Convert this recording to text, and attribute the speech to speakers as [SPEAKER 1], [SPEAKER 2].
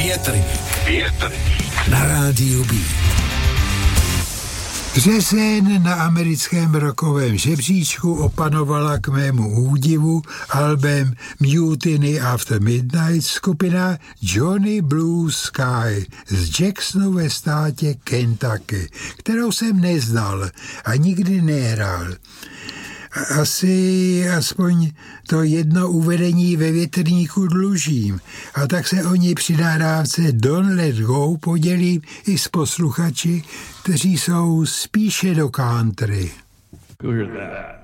[SPEAKER 1] Květrník. Na rádiu B.
[SPEAKER 2] Březen na americkém rockovém žebříčku opanovala k mému údivu albem Mutiny After Midnight skupina Johnny Blue Sky z Jacksonu ve státě Kentucky, kterou jsem neznal a nikdy nehrál. Asi aspoň to jedno uvedení ve Větrníku dlužím, a tak se o ní při nahrávce Don't Let Go podělím i s posluchači, kteří jsou spíše do country.
[SPEAKER 3] Go hear that.